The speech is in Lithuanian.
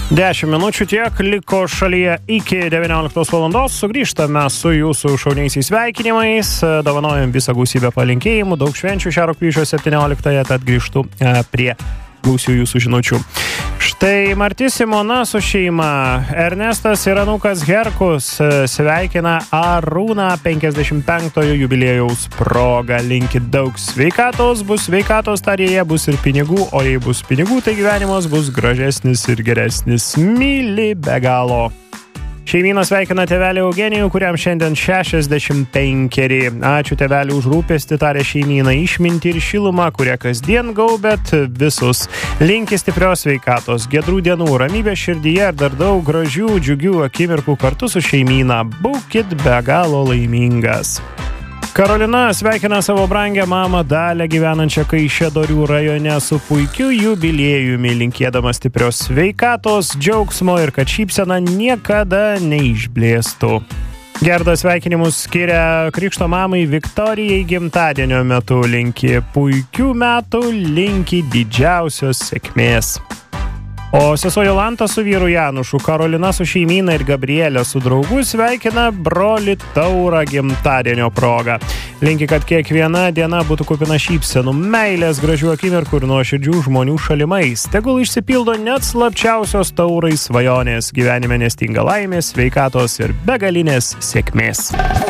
10 minučių tiek liko šalyje iki 19 valandos. Sugrįžtame su jūsų šauniaisiais sveikinimais. Dovanojam visą gausybę palinkėjimų, daug švenčių šią rugpjūčio 17-ąją, tad grįžtu prie gausių jūsų žinučių. Štai Marti Simona su šeima, Ernestas ir anūkas Herkus sveikina Arūną 55-ojo jubiliejaus proga. Linki daug sveikatos, bus sveikatos, tarėje bus ir pinigų, o jei bus pinigų, tai gyvenimas bus gražesnis ir geresnis. Myli be galo. Šeimyną sveikina tėvelį Eugenijų, kuriam šiandien 65. Ačiū tėvelį už rūpestį, tarė šeimyną, išmintį ir šilumą, kurie kasdien gaubėt visus. Linki stiprios sveikatos, gedrų dienų, ramybės širdyje ir dar daug gražių, džiugių akimirkų kartu su šeimyna. Būkit be galo laimingas. Karolina sveikina savo brangę mamą Dalę, gyvenančią Kaišiadorių rajone, su puikiu jubiliejumi, linkėdama stiprios sveikatos, džiaugsmo ir kad šypsena niekada neišblėstų. Gerda sveikinimus skiria krikšto mamai Viktorijai gimtadienio metu, linki puikių metų, linki didžiausios sėkmės. O sesuo Jolanta su vyru Janušu, Karolina su šeimyna ir Gabrielė su draugu sveikina brolį Taurą gimtadienio proga. Linki, kad kiekviena diena būtų kupina šypsenų, meilės, gražių akimirkų ir nuoširdžių žmonių šalimais. Tegul išsipildo net slapčiausios Taurai svajonės, gyvenime nestinga laimės, sveikatos ir begalinės sėkmės.